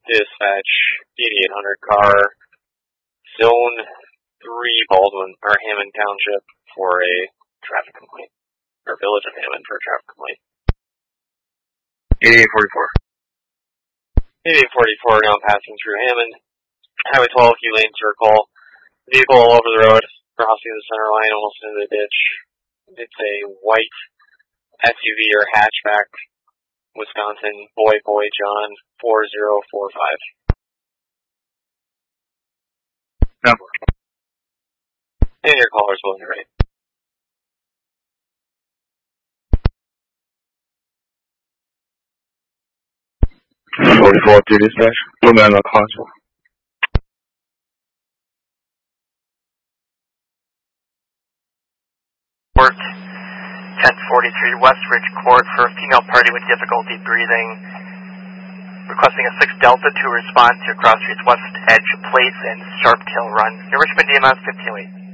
Dispatch 8800 car, Zone 3 Baldwin, or Hammond Township for a traffic complaint. Or Village of Hammond for a traffic complaint. 8844. 8844 now passing through Hammond. Highway 12, Hugh Lane Circle. Vehicle all over the road, crossing the center line almost into the ditch. It's a white SUV or hatchback, Wisconsin, Boy John 4045. Number. And your caller's will be right. 44 to dispatch. One man on Clarksville. Court 1043 West Ridge Court for a female party with difficulty breathing. Requesting a 6 Delta to respond to Cross Street's West Edge Place and Sharp Tail Run. New Richmond DMS 1508.